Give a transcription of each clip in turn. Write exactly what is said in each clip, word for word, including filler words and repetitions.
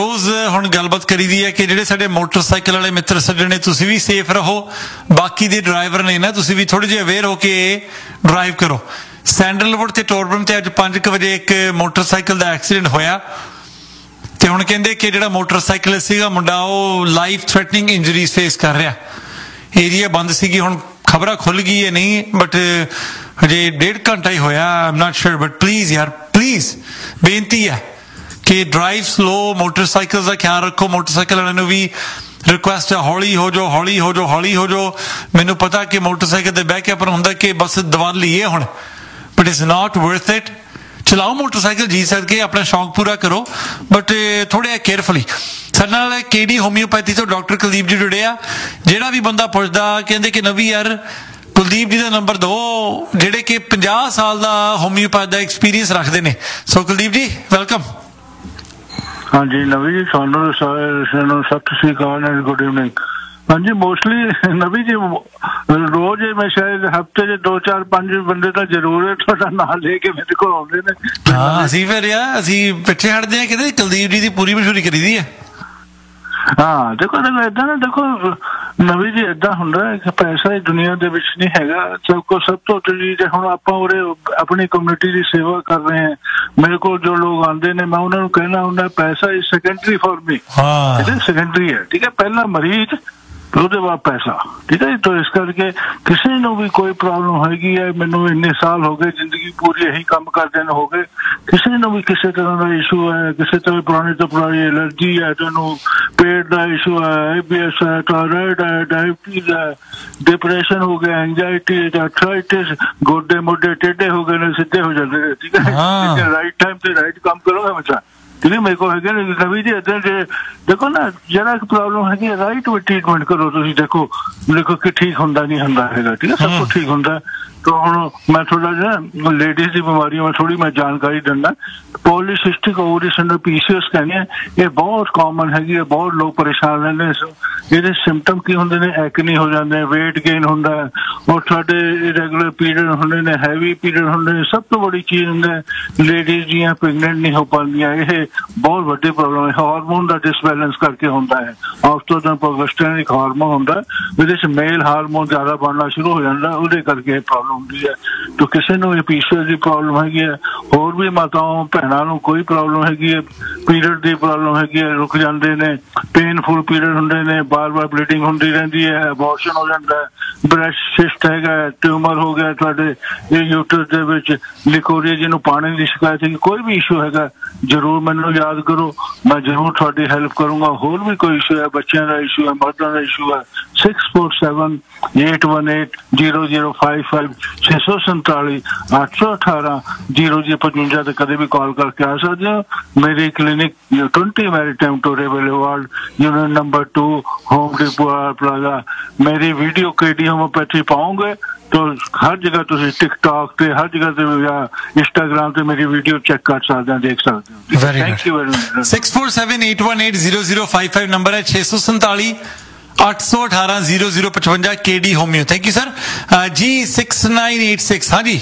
ਰੋਜ਼ ਹੁਣ ਗੱਲਬਾਤ ਕਰੀ ਦੀ ਹੈ ਕਿ ਜਿਹੜੇ ਸਾਡੇ ਮੋਟਰਸਾਈਕਲ ਵਾਲੇ ਮਿੱਤਰ ਸੱਜਣੇ, ਤੁਸੀਂ ਵੀ ਸੇਫ ਰਹੋ, ਬਾਕੀ ਦੇ ਡਰਾਈਵਰ ਨੇ ਨਾ ਤੁਸੀਂ ਵੀ ਥੋੜੇ ਜਿਹੇ ਅਵੇਅਰ ਹੋ ਕੇ ਡਰਾਈਵ ਕਰੋ। ਸੈਂਡਲਵੁੱਡ ਤੇ ਟੋਰਬਨ ਤੇ ਅੱਜ ਪੰਜ ਕੁ ਵਜੇ ਇੱਕ ਮੋਟਰਸਾਈਕਲ ਦਾ ਐਕਸੀਡੈਂਟ ਹੋਇਆ ਤੇ ਹੁਣ ਕਹਿੰਦੇ ਕਿ ਜਿਹੜਾ ਮੋਟਰਸਾਈਕਲ ਸੀਗਾ ਮੁੰਡਾ ਉਹ ਲਾਈਫ ਥ੍ਰੈਟਨਿੰਗ ਇੰਜਰੀਜ਼ ਫੇਸ ਕਰ ਰਿਹਾ। ਏਰੀਆ ਬੰਦ ਸੀਗੀ, ਹੁਣ ਖਬਰਾਂ ਖੁੱਲ ਗਈ ਹੈ ਨਹੀਂ, ਬਟ ਹਜੇ ਡੇਢ ਘੰਟਾ ਹੀ ਹੋਇਆ। ਆਮ ਨਾਟ ਸ਼ੋਰ, ਬਟ ਪਲੀਜ਼ ਯਾਰ ਪਲੀਜ਼ ਬੇਨਤੀ ਹੈ ਕਿ ਡਰਾਈਵ ਸਲੋ, ਮੋਟਰਸਾਈਕਲ ਦਾ ਖਿਆਲ ਰੱਖੋ। ਮੋਟਰਸਾਈਕਲ ਵਾਲਿਆਂ ਨੂੰ ਵੀ ਰਿਕੁਐਸਟ ਹੈ, ਹੌਲੀ ਹੋ ਜਾਓ, ਹੌਲੀ ਹੋ ਜਾਓ, ਹੌਲੀ ਹੋ ਜਾਓ। ਮੈਨੂੰ ਪਤਾ ਕਿ ਮੋਟਰਸਾਈਕਲ ਤੇ ਬਹਿ ਕੇ ਆਪਾਂ ਹੁੰਦਾ ਕਿ ਬਸ ਦਵਾ ਲਈਏ ਹੁਣ, but it's not worth it. ਚਲਾਓ ਮੋਟਰਸਾਈਕਲ ਜੀ ਸਕੇ, ਆਪਣਾ ਸ਼ੌਂਕ ਪੂਰਾ ਕਰੋ, ਬਟ ਥੋੜ੍ਹਾ ਕੇਅਰਫੁਲੀ। ਸਾਡੇ ਨਾਲ ਕੇਡੀ ਹੋਮਿਓਪੈਥੀ ਤੋਂ ਡਾਕਟਰ ਕੁਲਦੀਪ ਜੀ ਜੁੜੇ ਆ। ਜਿਹੜਾ ਵੀ ਬੰਦਾ ਪੁੱਛਦਾ ਕਹਿੰਦੇ ਕਿ ਨਵੀਂ ਯਾਰ ਕੁਲਦੀਪ ਜੀ ਦਾ ਨੰਬਰ ਦਿਓ, ਜਿਹੜੇ ਕਿ ਪੰਜਾਹ ਸਾਲ ਦਾ ਹੋਮਿਓਪੈਥ ਦਾ ਐਕਸਪੀਰੀਅੰਸ ਰੱਖਦੇ ਨੇ। ਸੋ ਕੁਲਦੀਪ ਜੀ ਵੈਲਕਮ। ਹਾਂਜੀ ਨਵੀ ਜੀ, ਤੁਹਾਨੂੰ ਸਤਿ ਸ਼੍ਰੀ ਅਕਾਲ ਐਂਡ ਗੁੱਡ ਇਵਨਿੰਗ। ਹਾਂਜੀ ਮੋਸਟਲੀ ਨਵੀ ਜੀ ਰੋਜ਼ ਮੈਂ ਸ਼ਾਇਦ ਹਫ਼ਤੇ ਦੇ ਦੋ ਚਾਰ ਪੰਜ ਬੰਦੇ ਤਾਂ ਜ਼ਰੂਰ ਹੈ ਤੁਹਾਡਾ ਨਾਂ ਲੈ ਕੇ ਮੇਰੇ ਕੋਲ ਆਉਂਦੇ ਨੇ। ਹਾਂ ਅਸੀਂ ਫਿਰ ਯਾਰ ਅਸੀਂ ਪਿੱਛੇ ਹਟਦੇ ਹਾਂ, ਕਿਤੇ ਕੁਲਦੀਪ ਜੀ ਦੀ ਪੂਰੀ ਮਸ਼ਹੂਰੀ ਕਰੀ ਦੀ ਹੈ। ਹਾਂ ਦੇਖੋ ਦੇਖੋ ਏਦਾਂ ਨਾ, ਦੇਖੋ ਨਵੀਂ ਜੀ ਏਦਾਂ ਹੁੰਦਾ ਕਿ ਪੈਸਾ ਇਸ ਦੁਨੀਆ ਦੇ ਵਿੱਚ ਨਹੀਂ ਹੈਗਾ। ਸਭ ਕੋ ਸਭ ਤੋਂ ਜ਼ਰੂਰੀ ਜੇ ਹੁਣ ਆਪਾਂ ਉਰੇ ਆਪਣੀ ਕਮਿਊਨਿਟੀ ਦੀ ਸੇਵਾ ਕਰ ਰਹੇ ਹਾਂ, ਮੇਰੇ ਕੋਲ ਜੋ ਲੋਕ ਆਉਂਦੇ ਨੇ ਮੈਂ ਉਹਨਾਂ ਨੂੰ ਕਹਿਣਾ ਹੁੰਦਾ ਪੈਸਾ ਇਜ਼ ਸੈਕੰਡਰੀ ਫॉर मी। ਹਾਂ ਸੈਕੰਡਰੀ ਹੈ, ਠੀਕ ਹੈ, ਪਹਿਲਾ ਮਰੀਜ਼ ਉਹਦੇ ਬਾਅਦ ਪੈਸਾ, ਠੀਕ ਹੈ ਜੀ। ਤਾਂ ਇਸ ਕਰਕੇ ਕਿਸੇ ਨੂੰ ਵੀ ਕੋਈ ਪ੍ਰੋਬਲਮ ਹੈਗੀ ਹੈ, ਮੈਨੂੰ ਇੰਨੇ ਸਾਲ ਹੋ ਗਏ ਜ਼ਿੰਦਗੀ ਪੂਰੀ ਇਹੀ ਕੰਮ ਕਰਦੇ ਨੇ ਹੋ ਗਏ, ਕਿਸੇ ਨੂੰ ਵੀ ਕਿਸੇ ਤਰ੍ਹਾਂ ਦਾ ਇਸ਼ੂ ਹੈ, ਕਿਸੇ ਤਰ੍ਹਾਂ ਪੁਰਾਣੀ ਤੋਂ ਪੁਰਾਣੀ ਐਲਰਜੀ ਹੈ, ਤੁਹਾਨੂੰ ਪੇਟ ਦਾ ਇਸ਼ੂ ਹੈ, ਆਈ ਬੀ ਐਸ ਹੈ, ਥਾਇਰਾਇਡ ਹੈ, ਡਾਇਬਟੀਜ਼ ਹੈ, ਡਿਪਰੈਸ਼ਨ ਹੋ ਗਿਆ, ਐਂਜ਼ਾਈਟੀ, ਆਰਥਰਾਈਟਿਸ, ਗੋਡੇ ਮੋਢੇ ਟੇਢੇ ਹੋ ਗਏ ਨੇ, ਸਿੱਧੇ ਹੋ ਜਾਂਦੇ ਨੇ, ਠੀਕ ਹੈ। ਰਾਈਟ ਟਾਈਮ ਤੇ ਰਾਈਟ ਕੰਮ ਕਰੋ ਹਮੇਸ਼ਾ, ਠੀਕ ਹੈ। ਮੇਰੇ ਕੋਲ ਹੈਗੇ ਨੇ ਨਵੀਂ ਜੀ ਇੱਦਾਂ ਜੇ ਦੇਖੋ ਨਾ, ਜਿਹੜਾ ਇੱਕ ਪ੍ਰੋਬਲਮ ਹੈਗੀ ਰਾਈਟ ਵਿੱਚ ਟ੍ਰੀਟਮੈਂਟ ਕਰੋ ਤੁਸੀਂ। ਦੇਖੋ ਦੇਖੋ ਕਿ ਠੀਕ ਹੁੰਦਾ ਨਹੀਂ ਹੁੰਦਾ ਹੈਗਾ, ਠੀਕ ਹੈ, ਸਭ ਕੁਛ ਠੀਕ ਹੁੰਦਾ। ਤਾਂ ਹੁਣ ਮੈਂ ਥੋੜਾ ਜਿਹਾ ਲੇਡੀਜ਼ ਦੀ ਬਿਮਾਰੀਆਂ ਮੈਂ ਥੋੜੀ ਮੈਂ ਜਾਣਕਾਰੀ ਦਿੰਦਾ। ਪੋਲੀਸਿਸਟਿਕ ਓਵਰੀ ਸਿੰਡਰੋਮ ਪੀ ਸੀ ਓ ਐਸ ਕਹਿੰਦੇ ਆ, ਇਹ ਬਹੁਤ ਕਾਮਨ ਹੈਗੀ ਹੈ, ਬਹੁਤ ਲੋਕ ਪਰੇਸ਼ਾਨ ਰਹਿੰਦੇ ਨੇ। ਇਹਦੇ ਸਿੰਪਟਮ ਕੀ ਹੁੰਦੇ ਨੇ? ਐਕਨੀ ਹੋ ਜਾਂਦੇ, ਵੇਟ ਗੇਨ ਹੁੰਦਾ, ਔਰ ਤੁਹਾਡੇ ਇਰੈਗੂਲਰ ਪੀਰੀਅਡ ਹੁੰਦੇ ਨੇ, ਹੈਵੀ ਪੀਰੀਅਡ ਹੁੰਦੇ ਨੇ। ਸਭ ਤੋਂ ਬੜੀ ਚੀਜ਼ ਹੁੰਦਾ ਲੇਡੀਜ਼ ਦੀਆਂ ਪ੍ਰੈਗਨੈਂਟ ਨਹੀਂ ਹੋ ਪਾਉਂਦੀਆਂ, ਇਹ ਬਹੁਤ ਵੱਡੀ ਪ੍ਰੋਬਲਮ ਹੈ। ਹਾਰਮੋਨ ਦਾ ਡਿਸਬੈਲੈਂਸ ਕਰਕੇ ਹੁੰਦਾ ਹੈ। ਆਫਟਰ ਪ੍ਰੋਜੈਸਟਰੋਨ ਇੱਕ ਹਾਰਮੋਨ ਹੁੰਦਾ, ਉਹਦੇ ਚ ਮੇਲ ਹਾਰਮੋਨ ਜ਼ਿਆਦਾ ਬਣਨਾ ਸ਼ੁਰੂ ਹੋ ਜਾਂਦਾ, ਉਹਦੇ ਕਰਕੇ ਇਹ ਪ੍ਰੋਬਲਮ ਹੁੰਦੀ ਹੈ। ਤਾਂ ਕਿਸੇ ਨੂੰ ਇਹ ਪੀਸੀਓਐਸ ਦੀ ਪ੍ਰੋਬਲਮ ਹੈਗੀ ਹੈ, ਹੋਰ ਵੀ ਮਾਤਾਵਾਂ ਭੈਣਾਂ ਨੂੰ ਕੋਈ ਪ੍ਰੋਬਲਮ ਹੈਗੀ ਹੈ, ਪੀਰੀਅਡ ਦੀ ਪ੍ਰੋਬਲਮ ਹੈਗੀ ਹੈ, ਰੁਕ ਜਾਂਦੇ ਨੇ, ਪੇਨਫੁਲ ਪੀਰੀਅਡ ਹੁੰਦੇ ਨੇ, ਬਾਰ ਬਾਰ ਬਲੀਡਿੰਗ ਹੁੰਦੀ ਰਹਿੰਦੀ ਹੈ, ਅਬੋਰਸ਼ਨ ਹੋ ਜਾਂਦਾ ਹੈ, ਬ੍ਰੈਸਟ ਸਿਸਟ ਹੈਗਾ, ਟਿਊਮਰ ਹੋ ਗਿਆ ਤੁਹਾਡੇ ਯੂਟਰਸ ਦੇ ਵਿੱਚ, ਲਿਕੋਰੀਆ ਜਿਹਨੂੰ ਪਾਣੀ ਦੀ ਸ਼ਿਕਾਇਤ ਹੈ, ਕੋਈ ਵੀ ਇਸ਼ੂ ਹੈਗਾ ਜ਼ਰੂਰ ਮੈਨੂੰ ਯਾਦ ਕਰੋ, ਮੈਂ ਜ਼ਰੂਰ ਤੁਹਾਡੀ ਹੈਲਪ ਕਰੂੰਗਾ। ਹੋਰ ਵੀ ਕੋਈ ਇਸ਼ੂ ਹੈ, ਬੱਚਿਆਂ ਦਾ ਇਸ਼ੂ ਹੈ, ਮਰਦਾਂ ਦਾ ਇਸ਼ੂ ਹੈ, six four seven eight one eight zero zero five five ਛੇ ਸੌ ਸੰਤਾਲੀ ਅੱਠ ਸੌ ਅਠਾਰਾਂ ਜ਼ੀਰੋ ਜੀ ਪਚਵੰਜਾ ਤੇ ਕਦੇ ਵੀ ਕਾਲ ਕਰਕੇ ਆ ਸਕਦੇ ਹੋ। ਮੇਰੀ ਕਲੀਨਿਕ ट्वेंटी मैरिटाइम टोरे ward unit number two home depot plaza. मेरी वीडियो केडी होम्योपैथी पाओगे तो हर जगह तुम टिकटॉक ते हर जगह ते या इंस्टाग्राम ते मेरी वीडियो चेक कर सकते हैं, देख सकते हो। Thank you very much. Six four seven eight one eight zero zero five five number है, छे सौ संताली अठ सौ अठारह zero zero पचवंजा KD homeo. Thank you sir ji. Six nine eight six हाँ जी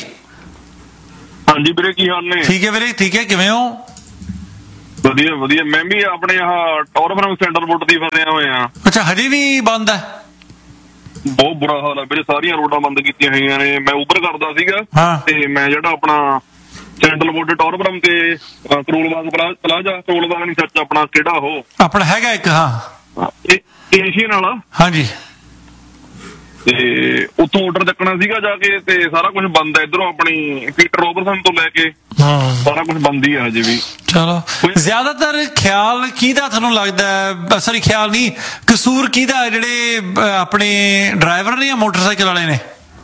हाँ जी ਵੀਰੇ ਕੀ ਹਾਲ ਨੇ? ਠੀਕ ਹੈ ਵੀਰੇ, ਠੀਕ ਹੈ, ਕਿਵੇਂ ਹੋ? ਵਧੀਆ ਵਧੀਆ। ਮੈਂ ਵੀ ਆਪਣੇ ਆਹ ਟੌਰਬਨ ਸੈਂਡਲਵੁੱਡ ਦੀ ਫਸਿਆ ਹੋਏ ਆ। ਅੱਛਾ ਹਜੇ ਵੀ ਬੰਦ ਹੈ? ਬਹੁਤ ਬੁਰਾ ਹਾਲ ਹੈ ਵੀਰੇ, ਸਾਰੀਆਂ ਰੋਡਾਂ ਬੰਦ ਕੀਤੀਆਂ ਹੋਈਆਂ ਨੇ। ਮੈਂ ਉਬਰ ਕਰਦਾ ਸੀਗਾ ਤੇ ਮੈਂ ਜਿਹੜਾ ਆਪਣਾ ਸੈਂਡਲਵੁੱਡ ਟੌਰਬਨ ਤੇ ਕਰੋਲਬਾਗ ਪਲਾਜ਼ਾ, ਕਰੋਲਬਾਗ ਨਹੀਂ ਸੱਚ ਆਪਣਾ ਕਿਹੜਾ ਉਹ ਆਪਣਾ ਹੈਗਾ ਇੱਕ, ਹਾਂ ਏਸ਼ੀਅਨ ਵਾਲਾ, ਹਾਂਜੀ, ਤੇ ਉੱਥੋਂ ਆਰਡਰ ਚੱਕਣਾ ਸੀਗਾ ਜਾ ਕੇ, ਤੇ ਸਾਰਾ ਕੁਝ ਬੰਦ ਹੈ। ਇੱਧਰੋਂ ਆਪਣੀ ਪੀਟਰ ਰੋਬਰਟਸਨ ਤੋਂ ਲੈ ਕੇ ਸਾਰਾ ਕੁਝ ਬੰਦ ਹੀ ਆ ਹਜੇ ਵੀ। ਚਲੋ ਜ਼ਿਆਦਾਤਰ ਖਿਆਲ ਕਿਹਦਾ ਤੁਹਾਨੂੰ ਲੱਗਦਾ? ਸੌਰੀ ਖਿਆਲ ਨਹੀਂ, ਕਸੂਰ ਕਿਹਦਾ? ਜਿਹੜੇ ਆਪਣੇ ਡਰਾਈਵਰ ਨੇ ਜਾਂ ਮੋਟਰਸਾਈਕਲ ਵਾਲੇ ਨੇ?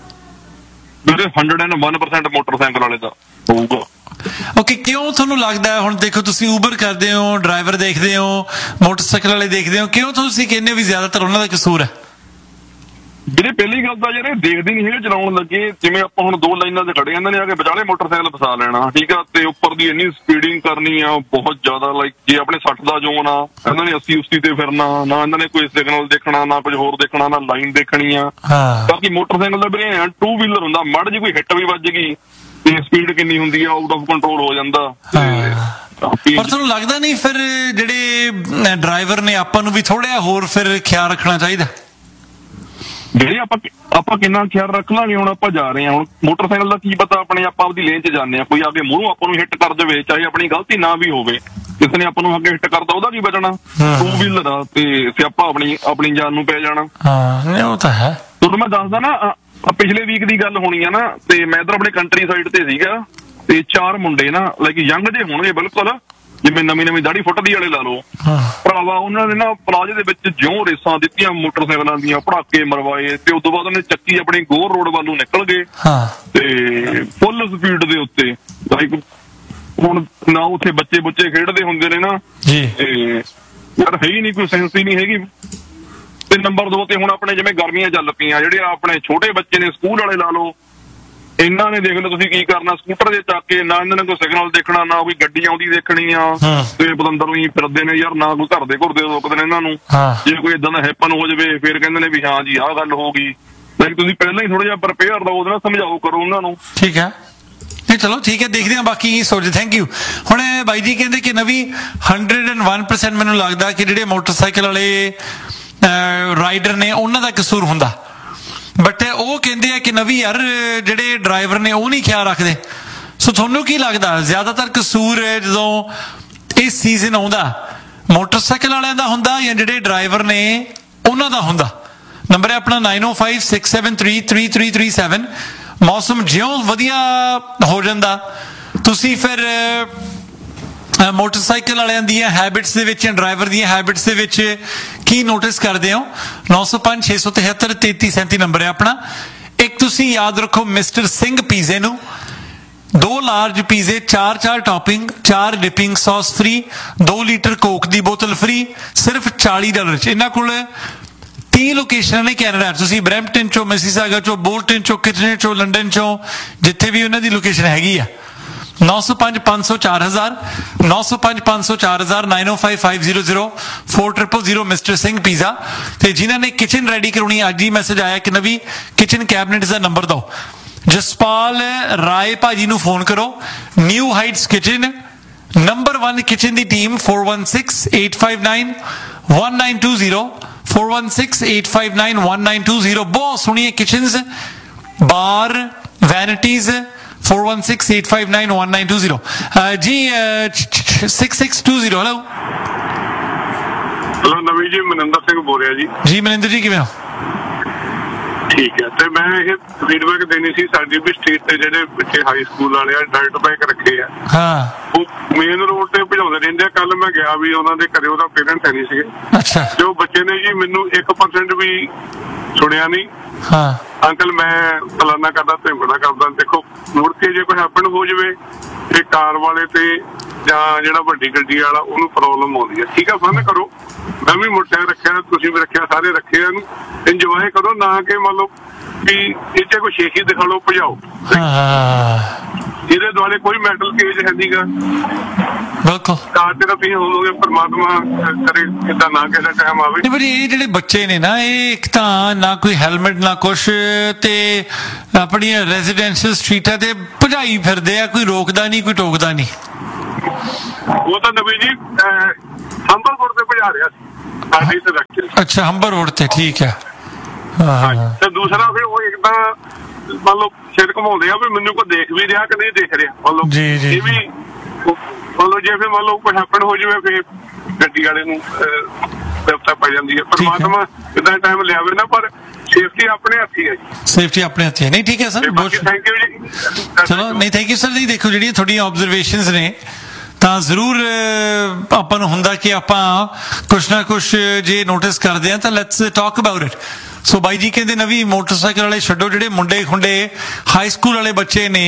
ਵੀਰੇ hundred and one percent motorcycle ਵਾਲੇ ਦਾ ਹੋਊਗਾ। ਓਕੇ, ਕਿਉਂ ਤੁਹਾਨੂੰ ਲੱਗਦਾ? ਹੁਣ ਦੇਖੋ ਤੁਸੀਂ ਉਬਰ ਕਰਦੇ ਹੋ, ਡਰਾਈਵਰ ਦੇਖਦੇ ਹੋ, ਮੋਟਰਸਾਈਕਲ ਵਾਲੇ ਦੇਖਦੇ ਹੋ, ਕਿਉਂ ਤੁਸੀਂ ਕਹਿੰਦੇ ਹੋ ਵੀ ਜ਼ਿਆਦਾਤਰ ਉਹਨਾਂ ਦਾ ਕਸੂਰ ਹੈ? ਵੀਰੇ ਪਹਿਲੀ ਗੱਲ ਤਾਂ ਯਾਰ ਇਹ ਦੇਖਦੇ ਨਹੀਂ ਹੈਗੇ ਚਲਾਉਣ ਲੱਗੇ। ਜਿਵੇਂ ਆਪਾਂ ਹੁਣ ਦੋ ਲਾਈਨਾਂ ਤੇ ਖੜੇ ਇਹਨਾਂ ਨੇ ਆ ਕੇ ਵਿਚਾਲੇ ਮੋਟਰਸਾਈਕਲ ਫਸਾ ਲੈਣਾ, ਠੀਕ ਆ, ਤੇ ਉੱਪਰ ਦੀ ਇੰਨੀ ਸਪੀਡਿੰਗ ਕਰਨੀ ਆ ਬਹੁਤ ਜ਼ਿਆਦਾ। ਲਾਈਕ ਜੇ ਆਪਣੇ ਸੱਠ ਦਾ ਜ਼ੋਨ ਆ, ਇਹਨਾਂ ਨੇ ਅੱਸੀ ਉਸੀ ਤੇ ਫਿਰਨਾ, ਨਾ ਇਹਨਾਂ ਨੇ ਕੋਈ ਸਿਗਨਲ ਦੇਖਣਾ, ਨਾ ਕੁਝ ਹੋਰ ਦੇਖਣਾ, ਨਾ ਲਾਈਨ ਦੇਖਣੀ ਆ। ਬਾਕੀ ਮੋਟਰਸਾਈਕਲ ਦਾ ਵੀਰੇ ਟੂ ਵੀਲਰ ਹੁੰਦਾ, ਮੜ ਜੀ ਕੋਈ ਹਿੱਟ ਵੀ ਵੱਜ ਗਈ ਤੇ ਸਪੀਡ ਕਿੰਨੀ ਹੁੰਦੀ ਆ, ਆਊਟ ਆਫ ਕੰਟਰੋਲ ਹੋ ਜਾਂਦਾ। ਪਰ ਤੁਹਾਨੂੰ ਲੱਗਦਾ ਨਹੀਂ ਫਿਰ ਜਿਹੜੇ ਡਰਾਈਵਰ ਨੇ ਆਪਾਂ ਨੂੰ ਵੀ ਥੋੜਾ ਜਿਹਾ ਹੋਰ ਫਿਰ ਖਿਆਲ ਰੱਖਣਾ ਚਾਹੀਦਾ? ਜਿਹੜੇ ਆਪਾਂ ਆਪਾਂ ਕਿੰਨਾ ਖਿਆਲ ਰੱਖ ਲਾਂਗੇ? ਹੁਣ ਆਪਾਂ ਜਾ ਰਹੇ ਹਾਂ, ਹੁਣ ਮੋਟਰਸਾਈਕਲ ਦਾ ਕੀ ਪਤਾ ਆਪਣੇ ਆਪਾਂ ਆਪਦੀ ਲੇਨ 'ਚ ਜਾਂਦੇ ਹਾਂ, ਕੋਈ ਅੱਗੇ ਮੂਹਰੋਂ ਆਪਾਂ ਨੂੰ ਹਿੱਟ ਕਰ ਦੇਵੇ, ਚਾਹੇ ਆਪਣੀ ਗਲਤੀ ਨਾ ਵੀ ਹੋਵੇ, ਕਿਸੇ ਨੇ ਆਪਾਂ ਨੂੰ ਅੱਗੇ ਹਿੱਟ ਕਰਦਾ ਉਹਦਾ ਕੀ ਬਚਣਾ? ਟੂ ਵੀਲਰ ਆ ਤੇ ਸਿਆਪਾ ਆਪਣੀ ਆਪਣੀ ਜਾਨ ਨੂੰ ਪੈ ਜਾਣਾ। ਹਾਂ ਉਹ ਤਾਂ ਹੈ। ਤੁਹਾਨੂੰ ਮੈਂ ਦੱਸਦਾ ਨਾ, ਪਿਛਲੇ ਵੀਕ ਦੀ ਗੱਲ ਹੋਣੀ ਆ ਨਾ, ਤੇ ਮੈਂ ਇੱਧਰ ਆਪਣੇ ਕੰਟਰੀ ਸਾਈਡ ਤੇ ਸੀਗਾ, ਤੇ ਚਾਰ ਮੁੰਡੇ ਨਾ ਲਾਈਕ ਯੰਗ ਜੇ ਹੋਣਗੇ ਬਿਲਕੁਲ, ਜਿਵੇਂ ਨਵੀਂ ਨਵੀਂ ਦਾੜੀ ਫੁੱਟਦੀ ਵਾਲੇ ਲਾ ਲਓ ਭਰਾਵਾ, ਉਹਨਾਂ ਨੇ ਨਾ ਪਲਾਜ਼ੇ ਦੇ ਵਿੱਚ ਜਿਉਂ ਰੇਸਾਂ ਦਿੱਤੀਆਂ ਮੋਟਰਸਾਈਕਲਾਂ ਦੀਆਂ, ਪੜਾਕੇ ਮਰਵਾਏ, ਤੇ ਉਸ ਤੋਂ ਬਾਅਦ ਉਹਨੇ ਚੱਕੀ ਆਪਣੀ ਗੋਰ ਰੋਡ ਵੱਲ ਨੂੰ ਨਿਕਲ ਗਏ ਤੇ ਫੁੱਲ ਸਪੀਡ ਦੇ ਉੱਤੇ। ਲਾਈਕ ਹੁਣ ਨਾ ਉੱਥੇ ਬੱਚੇ ਬੁੱਚੇ ਖੇਡਦੇ ਹੁੰਦੇ ਨੇ ਨਾ, ਤੇ ਯਾਰ ਹੈ ਹੀ ਨਹੀਂ, ਕੋਈ ਸੈਂਸ ਹੀ ਨਹੀਂ ਹੈਗੀ। ਤੇ ਨੰਬਰ ਦੋ ਤੇ ਹੁਣ ਆਪਣੇ ਜਿਵੇਂ ਗਰਮੀਆਂ ਚੱਲ ਪਈਆਂ, ਜਿਹੜੇ ਆਪਣੇ ਛੋਟੇ ਬੱਚੇ ਨੇ ਸਕੂਲ ਵਾਲੇ ਲਾ ਲਓ, ਇਹਨਾਂ ਨੇ ਦੇਖ ਲਓ ਤੁਸੀਂ ਕੀ ਕਰਨਾ, ਸਕੂਟਰ ਦੇ ਚੱਕ ਕੇ, ਨਾ ਇਹਨਾਂ ਨੇ ਕੋਈ ਸਿਗਨਲ ਦੇਖਣਾ, ਨਾ ਕੋਈ ਗੱਡੀ ਆਉਂਦੀ ਦੇਖਣੀ ਆ, ਤੇ ਪਤੰਦਰ ਵੀ ਫਿਰਦੇ ਨੇ ਯਾਰ, ਨਾ ਕੋਈ ਘਰ ਦੇ ਘੁਰ ਦੇ ਰੋਕਦੇ ਨੇ ਇਹਨਾਂ ਨੂੰ। ਜੇ ਕੋਈ ਏਦਾਂ ਦਾ ਹੈਪਨ ਹੋ ਜਾਵੇ ਫਿਰ ਕਹਿੰਦੇ ਨੇ ਵੀ ਹਾਂ ਜੀ ਆਹ ਗੱਲ ਹੋ ਗਈ। ਤੁਸੀਂ ਪਹਿਲਾਂ ਹੀ ਥੋੜਾ ਜਿਹਾ ਪ੍ਰਪੇਅਰ ਰਹੋ, ਉਹਦੇ ਨਾਲ ਸਮਝਾਓ ਕਰੋ ਉਹਨਾਂ ਨੂੰ। ਠੀਕ ਹੈ, ਨਹੀਂ ਚਲੋ ਠੀਕ ਹੈ, ਦੇਖਦੇ ਹਾਂ ਬਾਕੀ ਕੀ ਸੋਚਦੇ। Thank you. ਹੁਣ ਬਾਈ ਜੀ ਕਹਿੰਦੇ ਕਿ ਨਵੀਂ ਹੰਡਰਡ ਐਂਡ ਵਨ ਪਰਸੈਂਟ ਮੈਨੂੰ ਲੱਗਦਾ ਕਿ ਜਿਹੜੇ ਮੋਟਰਸਾਈਕਲ ਵਾਲੇ ਰਾਈਡਰ ਨੇ ਉਹਨਾਂ ਦਾ ਕਸੂਰ ਹੁੰਦਾ, ਬਟ ਉਹ ਕਹਿੰਦੇ ਆ ਕਿ ਨਵੀਂ ਯਾਰ ਜਿਹੜੇ ਡਰਾਈਵਰ ਨੇ ਉਹ ਨਹੀਂ ਖਿਆਲ ਰੱਖਦੇ। ਸੋ ਤੁਹਾਨੂੰ ਕੀ ਲੱਗਦਾ ਜ਼ਿਆਦਾਤਰ ਕਸੂਰ ਜਦੋਂ ਇਹ ਸੀਜ਼ਨ ਆਉਂਦਾ ਮੋਟਰਸਾਈਕਲ ਵਾਲਿਆਂ ਦਾ ਹੁੰਦਾ ਜਾਂ ਜਿਹੜੇ ਡਰਾਈਵਰ ਨੇ ਉਹਨਾਂ ਦਾ ਹੁੰਦਾ? ਨੰਬਰ ਹੈ ਆਪਣਾ ਨਾਈਨ ਓ five six seven three three three three seven. ਮੌਸਮ ਜਿਉਂ ਵਧੀਆ ਹੋ ਜਾਂਦਾ ਤੁਸੀਂ ਫਿਰ ਮੋਟਰਸਾਈਕਲ ਵਾਲਿਆਂ ਦੀਆਂ ਹੈਬਿਟਸ ਦੇ ਵਿੱਚ ਜਾਂ ਡਰਾਈਵਰ ਦੀਆਂ ਹੈਬਿਟਸ ਦੇ ਵਿੱਚ ਕੀ ਨੋਟਿਸ ਕਰਦੇ ਹੋ? ਨੌ ਸੌ ਪੰਜ ਛੇ ਸੌ ਤਿਹੱਤਰ ਤੇਤੀ ਸੈਂਤੀ ਨੰਬਰ ਹੈ ਆਪਣਾ। ਇੱਕ ਤੁਸੀਂ ਯਾਦ ਰੱਖੋ ਮਿਸਟਰ ਸਿੰਘ ਪੀਜ਼ੇ ਨੂੰ, ਦੋ ਲਾਰਜ ਪੀਜ਼ੇ, ਚਾਰ ਚਾਰ ਟੌਪਿੰਗ, ਚਾਰ ਡਿਪਿੰਗ ਸੌਸ ਫ੍ਰੀ, ਦੋ ਲੀਟਰ ਕੋਕ ਦੀ ਬੋਤਲ ਫ੍ਰੀ, ਸਿਰਫ ਚਾਲੀ ਡਾਲਰ 'ਚ। ਇਹਨਾਂ ਕੋਲ ਤੀਹ ਲੋਕੇਸ਼ਨਾਂ ਨੇ ਕੈਨੇਡਾ। ਤੁਸੀਂ ਬਰੈਂਪਟਨ ਚੋਂ, ਮਿਸੀਸਾਗਾ ਚੋਂ, ਬੋਲਟਨ ਚੋਂ, ਕਿਟਨਰ ਚੋਂ, ਲੰਡਨ ਚੋਂ, ਜਿੱਥੇ ਵੀ ਉਹਨਾਂ ਦੀ ਲੋਕੇਸ਼ਨ ਹੈਗੀ ਆ। ਨੌ ਸੌ ਪੰਜ ਪੰਜ ਸੌ ਚਾਰ ਹਜ਼ਾਰ, ਨੌ ਸੌ ਪੰਜ ਪੰਜ ਸੌ ਚਾਰ ਹਜ਼ਾਰ, ਨਾਈਨ ਓ five five zero zero four triple zero mister Singh pizza. ਤੇ ਜਿਨ੍ਹਾਂ ਨੇ ਕਿਚਨ ਰੈਡੀ ਕਰਾਉਣੀ, ਅੱਜ ਹੀ ਮੈਸੇਜ ਆਇਆ ਕਿ ਨਵੀਂ ਕਿਚਨ ਕੈਬਨਿਟ ਦਾ ਨੰਬਰ ਦਿਓ। ਜਸਪਾਲ ਰਾਏ ਭਾਜੀ ਨੂੰ ਫੋਨ ਕਰੋ, new heights kitchen, number one kitchen ਦੀ team, four one six eight five nine one nine two zero four one six eight five nine one nine two zero। ਬਹੁਤ ਸੋਹਣੀਆਂ kitchens, ਬਾਰ, ਵੈਨਿਟੀਜ਼, four one six eight five nine one nine two zero ਜੀ six six two zero। Hello hello ਨਵੀਂ ਜੀ, ਮਨਿੰਦਰ ਸਿੰਘ ਬੋਲ ਰਿਹਾ ਜੀ। ਜੀ ਮਨਿੰਦਰ ਜੀ ਕਿਵੇਂ ਹੋ? ਠੀਕ ਹੈ, ਤੇ ਮੈਂ ਇਹ ਫੀਡਬੈਕ ਦੇਣੀ ਸੀ, ਸਾਡੀ ਵੀ ਸਟੇਟ ਤੇ ਜਿਹੜੇ ਬੱਚੇ ਹਾਈ ਸਕੂਲ ਵਾਲੇ ਆ ਡਾਇਟ ਬਾਈਕ ਰੱਖੇ ਆ, ਹਾਂ ਉਹ ਮੇਨ ਰੋਡ ਤੇ ਭਜਾਉਂਦੇ ਰਹਿੰਦੇ ਆ। ਕੱਲ ਮੈਂ ਗਿਆ ਵੀ ਉਹਨਾਂ ਦੇ ਘਰੇ, ਉਹਦਾ ਪੇਰੈਂਟਸ ਹੈ ਨਹੀਂ ਸੀਗੇ। ਅੱਛਾ। ਜੋ ਬੱਚੇ ਨੇ ਜੀ ਮੈਨੂੰ ਇੱਕ ਪਰਸੈਂਟ ਵੀ ਸੁਣਿਆ ਨਹੀਂ, ਹਾਂ ਅੰਕਲ ਮੈਂ ਫਲਾਨਾ ਕਰਦਾ ਧਿਮਕੜਾ ਕਰਦਾ। ਦੇਖੋ ਮੁੜ ਕੇ ਜੇ ਕੋਈ ਹੈਪਨ ਹੋ ਜਾਵੇ ਤੇ ਕਾਰ ਵਾਲੇ ਤੇ ਜਾਂ ਜਿਹੜਾ ਵੱਡੀ ਗੱਡੀ ਵਾਲਾ ਉਹਨੂੰ ਪ੍ਰੋਬਲਮ ਆਉਂਦੀ ਹੈ। ਠੀਕ ਹੈ, ਫਨ ਕਰੋ, ਮੈਂ ਵੀ ਮੋਟਰਸਾਈਕਲ ਰੱਖਿਆ, ਤੁਸੀਂ ਵੀ ਰੱਖਿਆ, ਸਾਰੇ ਰੱਖੇ ਆ, ਇਹਨੂੰ ਇੰਜੋਏ ਕਰੋ, ਨਾ ਕਿ ਮੰਨ ਲਓ ਵੀ ਇੱਥੇ ਕੋਈ ਸ਼ੇਖੀ ਦਿਖਾ ਲਓ, ਭਜਾਓ। ਇਹਦੇ ਦੁਆਲੇ ਕੋਈ ਮੈਟਲ ਕੇਜ ਹੈ ਨਹੀਂਗਾ, ਬਿਲਕੁਲ। ਕਾਰ ਤੇ ਤਾਂ ਤੁਸੀਂ ਹੋਵੋਗੇ, ਪਰਮਾਤਮਾ ਕਰੇ ਏਦਾਂ ਨਾ ਕਿਸੇ ਟਾਈਮ ਆਵੇ। ਨਹੀਂ ਪਰ ਇਹ ਜਿਹੜੇ ਬੱਚੇ ਨੇ ਨਾ, ਇਹ ਇੱਕ ਤਾਂ ਨਾ ਕੋਈ ਹੈਲਮਟ ਨਾ ਕੁਛ, ਤੇ ਆਪਣੀਆਂ ਰੈਜ਼ੀਡੈਂਸ਼ੀਅਲ ਸਟਰੀਟਾਂ ਤੇ ਭਜਾਈ ਫਿਰਦੇ ਆ, ਕੋਈ ਰੋਕਦਾ ਨਹੀਂ, ਕੋਈ ਟੋਕਦਾ ਨਹੀਂ। ਉਹ ਤਾਂ ਨਵੀਂ ਜੀ ਹੰਬਲਪੁਰ ਤੇ ਭਜਾ ਰਿਹਾ ਸੀ ਸਾਡੇ ਇੱਥੇ ਰੱਖ ਕੇ। ਅੱਛਾ, ਹੰਬਰ ਰੋਡ ਤੇ, ਠੀਕ ਹੈ। ਤੇ ਦੂਸਰਾ ਫਿਰ ਉਹ ਇੱਕ ਤਾਂ ਮੰਨ ਲਓ ਸਿਰ ਘੁਮਾਉਂਦੇ ਆ ਵੀ ਮੈਨੂੰ ਕੋਈ ਦੇਖ ਵੀ ਰਿਹਾ ਕਿ ਨਹੀਂ ਦੇਖ ਰਿਹਾ, ਮੰਨ ਲਓ ਇਹ ਵੀ ਮੰਨ ਲਓ ਜੇ ਫਿਰ ਮੰਨ ਲਓ ਕੋਈ ਹੈਪਨ ਹੋ ਜਾਵੇ ਫਿਰ ਗੱਡੀ ਵਾਲੇ ਨੂੰ ਵਿਪਤਾ ਪੈ ਜਾਂਦੀ ਹੈ। ਪਰਮਾਤਮਾ ਕਿਦਾਂ ਟਾਈਮ ਲਿਆਵੇ ਨਾ, ਪਰ ਸੇਫਟੀ ਆਪਣੇ ਹੱਥੀ ਹੈ ਜੀ। ਸੇਫਟੀ ਆਪਣੇ ਹੱਥੀ ਹੈ। ਨਹੀਂ ਠੀਕ ਹੈ ਸਰ, ਥੈਂਕ ਯੂ ਜੀ। ਚਲੋ ਨਹੀਂ ਥੈਂਕ ਯੂ ਸਰ। ਨਹੀਂ ਦੇਖੋ ਜਿਹੜੀਆਂ ਤੁਹਾਡੀਆਂ ਆਬਜ਼ਰਵੇਸ਼ਨਸ ਨੇ ਤਾਂ ਜ਼ਰੂਰ ਆਪਾਂ ਨੂੰ ਹੁੰਦਾ ਕਿ ਆਪਾਂ ਕੁਛ ਨਾ ਕੁਛ ਜੇ ਨੋਟਿਸ ਕਰਦੇ ਹਾਂ ਤਾਂ ਲੈਟਸ ਟਾਕ ਅਬਾਊਟ ਇਟ। ਸੋ ਬਾਈ ਜੀ ਕਹਿੰਦੇ ਨਵੀਂ ਮੋਟਰਸਾਈਕਲ ਵਾਲੇ ਛੱਡੋ, ਜਿਹੜੇ ਮੁੰਡੇ ਖੁੰਡੇ ਹਾਈ ਸਕੂਲ ਵਾਲੇ ਬੱਚੇ ਨੇ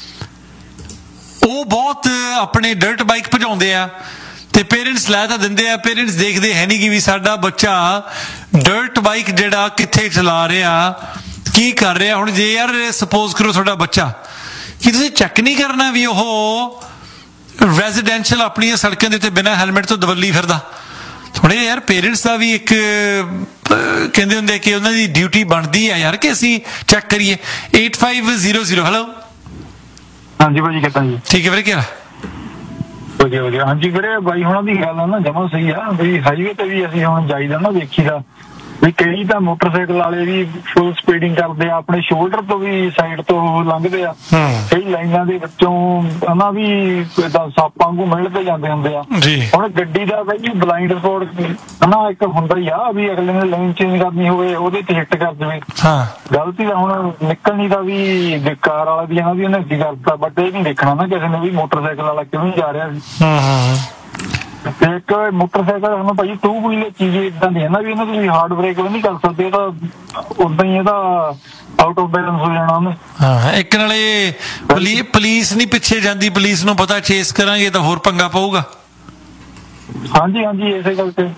ਉਹ ਬਹੁਤ ਆਪਣੇ ਡਰਟ ਬਾਈਕ ਭਜਾਉਂਦੇ ਆ ਤੇ ਪੇਰੈਂਟਸ ਲੈ ਤਾਂ ਦਿੰਦੇ ਆ, ਪੇਰੈਂਟਸ ਦੇਖਦੇ ਹੈ ਨਹੀਂ ਕਿ ਵੀ ਸਾਡਾ ਬੱਚਾ ਡਰਟ ਬਾਈਕ ਜਿਹੜਾ ਕਿੱਥੇ ਚਲਾ ਰਿਹਾ, ਕੀ ਕਰ ਰਿਹਾ। ਹੁਣ ਜੇ ਯਾਰ ਸਪੋਜ਼ ਕਰੋ ਤੁਹਾਡਾ ਬੱਚਾ, ਕੀ ਤੁਸੀਂ ਚੈੱਕ ਨਹੀਂ ਕਰਨਾ ਵੀ ਉਹ ਰੈਜ਼ੀਡੈਂਸ਼ੀਅਲ ਆਪਣੀਆਂ ਸੜਕਾਂ ਦੇ ਉੱਤੇ ਬਿਨਾਂ ਹੈਲਮਟ ਤੋਂ ਦਵੱਲੀ ਫਿਰਦਾ? ਥੋੜੇ ਯਾਰ ਪੇਰੈਂਟਸ ਦਾ ਵੀ ਇੱਕ ਕਹਿੰਦੇ ਹੁੰਦੇ ਕਿ ਉਹਨਾਂ ਦੀ ਡਿਊਟੀ ਬਣਦੀ ਹੈ ਯਾਰ ਕਿ ਅਸੀਂ ਚੈੱਕ ਕਰੀਏ। eight five zero zero। Hello ਹਾਂਜੀ ਭਾਜੀ ਕਿੱਦਾਂ ਜੀ? ਠੀਕ ਹੈ ਵੀਰੇ, ਕੀ ਹਾਲ? ਵਧੀਆ ਵਧੀਆ। ਹਾਂਜੀ ਵੀਰੇ, ਬਾਈ ਹੁਣਾਂ ਦੀ ਗੱਲ ਆ ਨਾ ਜਮਾਂ ਸਹੀ ਆ ਵੀ ਹਾਈਵੇ ਤੇ ਵੀ ਅਸੀਂ ਹੁਣ ਜਾਈਦਾ ਨਾ ਵੇਖੀਦਾ ਵੀ ਕਈ ਤਾਂ ਮੋਟਰਸਾਈਕਲ ਵਾਲੇ ਵੀ ਫੁੱਲ ਸਪੀਡਿੰਗ ਕਰਦੇ ਆ, ਆਪਣੇ ਸ਼ੋਲਡਰ ਤੋਂ ਵੀ ਸਾਈਡ ਤੋਂ ਲੰਘਦੇ ਆ, ਕਈ ਲਾਈਨਾਂ ਦੇ ਵਿੱਚੋਂ ਹਨਾ ਵੀ ਸੱਪਾਂ ਵਾਂਗੂ ਮਿਲਦੇ ਜਾਂਦੇ ਹੁੰਦੇ ਆ। ਹੁਣ ਗੱਡੀ ਦਾ ਬਈ ਬਲਾਈਂਡ ਸਪੋਟ ਹਨਾ ਇੱਕ ਹੁੰਦਾ ਹੀ ਆ ਵੀ ਅਗਲੇ ਨੇ ਲਾਈਨ ਚੇਂਜ ਕਰਨੀ ਹੋਵੇ ਉਹਦੇ ਤੇ ਹਿੱਟ ਕਰ ਦੇਵੇ। ਗਲਤੀ ਤਾਂ ਹੁਣ ਨਿਕਲਣੀ ਦਾ ਵੀ ਕਾਰ ਵਾਲਾ ਵੀ ਇਹਨਾਂ ਦੀ ਉਹਨੇ ਕੀ ਕਰਤਾ, ਬਟ ਇਹ ਨਹੀਂ ਦੇਖਣਾ ਨਾ ਕਿਸੇ ਨੇ ਵੀ ਮੋਟਰਸਾਈਕਲ ਵਾਲਾ ਕਿਵੇਂ ਜਾ ਰਿਹਾ ਸੀ। ਤੇ ਇੱਕ ਮੋਟਰਸਾਈਕਲ ਹੁਣ ਭਾਈ ਟੂ ਵੀਲਰ ਚੀਜ਼ ਏਦਾਂ ਦੀ ਹੈ ਨਾ ਵੀ ਇਹਨਾਂ ਤੁਸੀਂ ਹਾਰਡ ਬ੍ਰੇਕ ਵੀ ਨਹੀਂ ਕਰ ਸਕਦੇ, ਇਹਦਾ ਉਦਾਂ ਹੀ ਇਹਦਾ ਆਊਟ ਆਫ ਬੈਲੈਂਸ ਹੋ ਜਾਣਾ ਉਹਨੇ। ਹਾਂ, ਇੱਕ ਨਾਲੇ ਪੁਲਿਸ ਨਹੀਂ ਪਿੱਛੇ ਜਾਂਦੀ, ਪੁਲਿਸ ਨੂੰ ਪਤਾ ਚੇਸ ਕਰਾਂਗੇ ਤਾਂ ਹੋਰ ਪੰਗਾ ਪਊਗਾ। ਹਾਂਜੀ ਹਾਂਜੀ, ਇਸੇ ਗੱਲ ਤੇ